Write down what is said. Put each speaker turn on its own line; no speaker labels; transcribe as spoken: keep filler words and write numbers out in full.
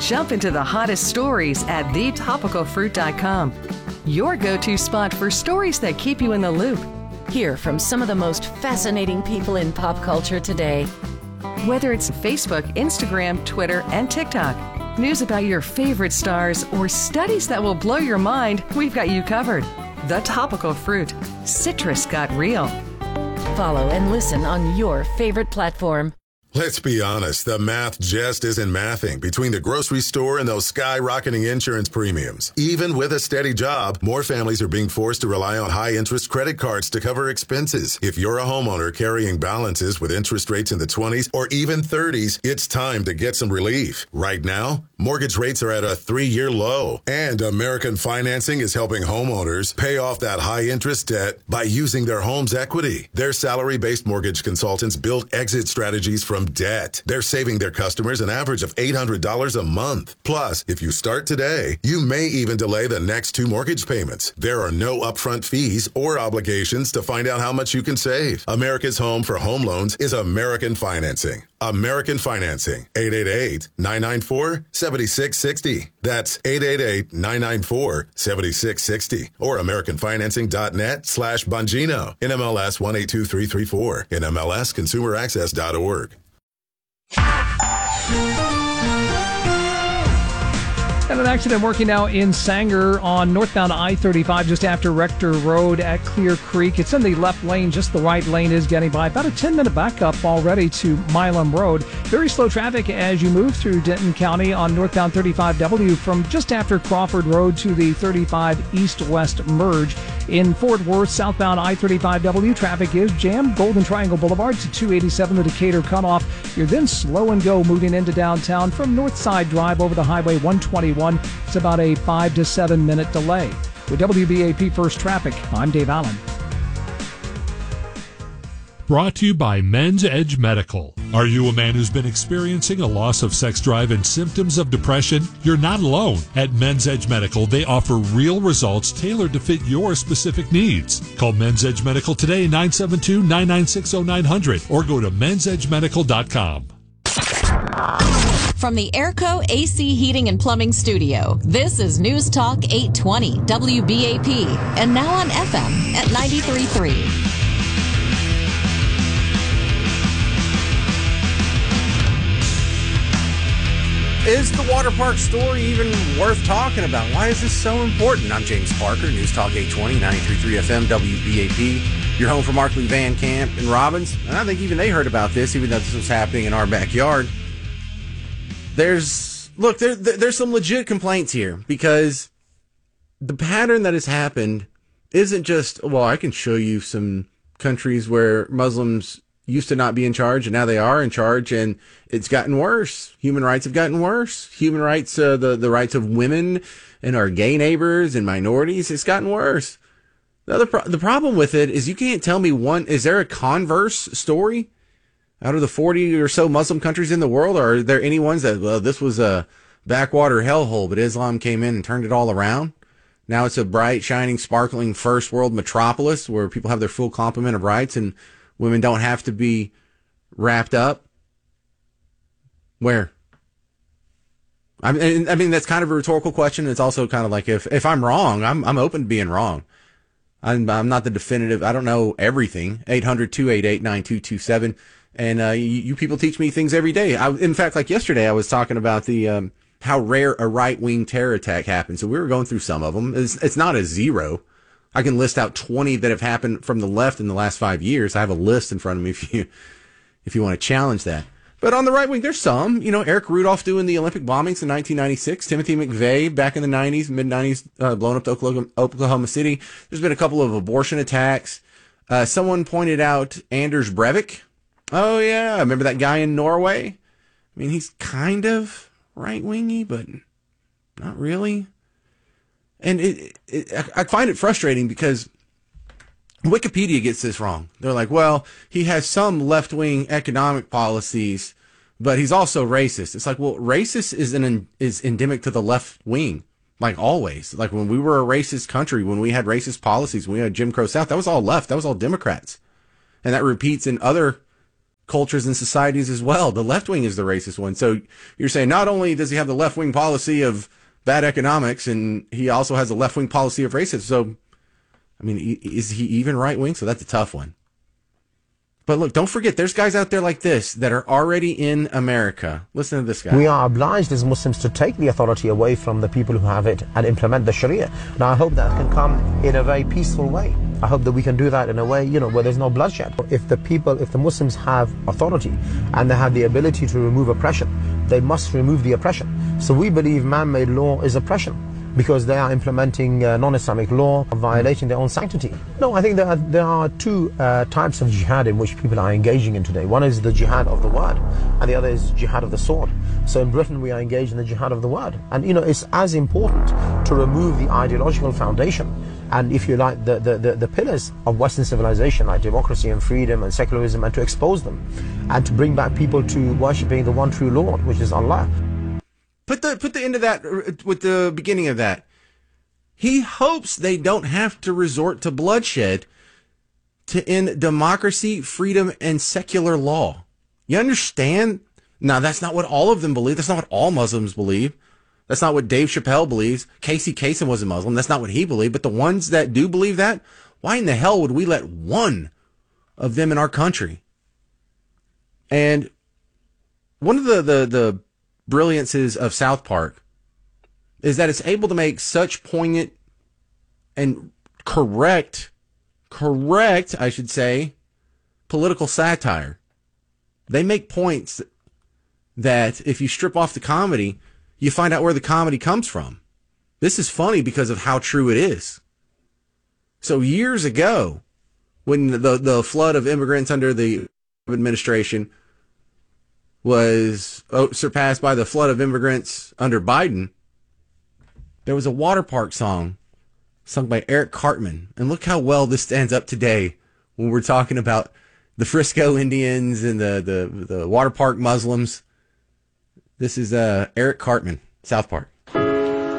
Jump into the hottest stories at the topical fruit dot com. Your go-to spot for stories that keep you in the loop.
Hear from some of the most fascinating people in pop culture today.
Whether it's Facebook, Instagram, Twitter, and TikTok, news about your favorite stars, or studies that will blow your mind, we've got you covered. The Topical Fruit. Citrus got real.
Follow and listen on your favorite platform.
Let's be honest, the math just isn't mathing between the grocery store and those skyrocketing insurance premiums. Even with a steady job, more families are being forced to rely on high-interest credit cards to cover expenses. If you're a homeowner carrying balances with interest rates in the twenties or even thirties, it's time to get some relief. Right now, mortgage rates are at a three-year low, and American Financing is helping homeowners pay off that high-interest debt by using their home's equity. Their salary-based mortgage consultants build exit strategies from debt. They're saving their customers an average of eight hundred dollars a month. Plus, if you start today, you may even delay the next two mortgage payments. There are no upfront fees or obligations to find out how much you can save. America's home for home loans is American Financing. American Financing. eight eight eight, nine nine four, seven six six zero. That's eight eight eight, nine nine four, seven six six zero. Or americanfinancing.net slash Bongino. N M L S one eight two three three four. N M L S consumer access dot org.
And an accident working now in Sanger on northbound I thirty-five just after Rector Road at Clear Creek. It's in the left lane, just the right lane is getting by. About a ten-minute backup already to Milam Road. Very slow traffic as you move through Denton County on northbound thirty-five W from just after Crawford Road to the thirty-five east-west merge. In Fort Worth, southbound I thirty-five W, traffic is jammed. Golden Triangle Boulevard to two eighty-seven, the Decatur cutoff. You're then slow and go moving into downtown from Northside Drive over the Highway one twenty-one. It's about a five to seven minute delay. With W B A P First Traffic, I'm Dave Allen.
Brought to you by Men's Edge Medical. Are you a man who's been experiencing a loss of sex drive and symptoms of depression? You're not alone. At Men's Edge Medical, they offer real results tailored to fit your specific needs. Call Men's Edge Medical today, nine seven two, nine nine six, oh nine hundred, or go to mens edge medical dot com.
From the Airco A C Heating and Plumbing Studio, this is News Talk eight twenty W B A P, and now on F M at ninety-three point three.
Is the water park story even worth talking about? Why is this so important? I'm James Parker, News Talk eight twenty, ninety-three point three F M, W B A P. Your home for Markley, Van Camp, and Robbins. And I think even they heard about this, even though this was happening in our backyard. There's, look, there, there's some legit complaints here, because the pattern that has happened isn't just, well, I can show you some countries where Muslims used to not be in charge, and now they are in charge, and it's gotten worse. Human rights have gotten worse. Human rights, uh, the, the rights of women and our gay neighbors and minorities, it's gotten worse. The other pro- the problem with it is you can't tell me one, is there a converse story out of the forty or so Muslim countries in the world? Or are there any ones that, well, this was a backwater hellhole, but Islam came in and turned it all around? Now it's a bright, shining, sparkling first world metropolis where people have their full complement of rights and women don't have to be wrapped up. Where? I mean, I mean that's kind of a rhetorical question. It's also kind of like, if, if I'm wrong, I'm I'm open to being wrong. I'm I'm not the definitive. I don't know everything. eight hundred, two eight eight, nine two two seven. And uh, you, you people teach me things every day. I, in fact, like yesterday, I was talking about the um, how rare a right-wing terror attack happens. So we were going through some of them. It's, it's not a zero. I can list out twenty that have happened from the left in the last five years. I have a list in front of me if you if you want to challenge that. But on the right wing, there's some. You know, Eric Rudolph doing the Olympic bombings in nineteen ninety-six. Timothy McVeigh back in the nineties, mid-nineties, uh, blowing up to Oklahoma, Oklahoma City. There's been a couple of abortion attacks. Uh, someone pointed out Anders Breivik. Oh, yeah. Remember that guy in Norway? I mean, he's kind of right-wingy, but not really. And it, it, I find it frustrating because Wikipedia gets this wrong. They're like, well, he has some left-wing economic policies, but he's also racist. It's like, well, racist is an is endemic to the left wing, like always. Like when we were a racist country, when we had racist policies, when we had Jim Crow South, that was all left. That was all Democrats. And that repeats in other cultures and societies as well. The left wing is the racist one. So you're saying not only does he have the left wing policy of bad economics, and he also has a left wing policy of racism. So, I mean, is he even right wing? So that's a tough one. But look, don't forget, there's guys out there like this that are already in America. Listen to this guy.
We are obliged as Muslims to take the authority away from the people who have it and implement the Sharia. Now, I hope that can come in a very peaceful way. I hope that we can do that in a way, you know, where there's no bloodshed. If the people, if the Muslims have authority and they have the ability to remove oppression, they must remove the oppression. So we believe man-made law is oppression, because they are implementing uh, non-Islamic law, violating their own sanctity. No, I think there are, there are two uh, types of jihad in which people are engaging in today. One is the jihad of the word, and the other is jihad of the sword. So in Britain, we are engaged in the jihad of the word. And, you know, it's as important to remove the ideological foundation and, if you like, the, the, the, the pillars of Western civilization, like democracy and freedom and secularism, and to expose them, and to bring back people to worshipping the one true Lord, which is Allah.
Put the put the end of that with the beginning of that. He hopes they don't have to resort to bloodshed to end democracy, freedom, and secular law. You understand? Now, that's not what all of them believe. That's not what all Muslims believe. That's not what Dave Chappelle believes. Casey Kasem was a Muslim. That's not what he believed. But the ones that do believe that, why in the hell would we let one of them in our country? And one of the the the brilliances of South Park is that it's able to make such poignant and correct, correct, I should say, political satire. They make points that if you strip off the comedy, you find out where the comedy comes from. This is funny because of how true it is. So years ago, when the, the flood of immigrants under the administration was surpassed by the flood of immigrants under Biden, there was a water park song sung by Eric Cartman. And look how well this stands up today when we're talking about the Frisco Indians and the, the, the water park Muslims. This is uh, Eric Cartman, South Park.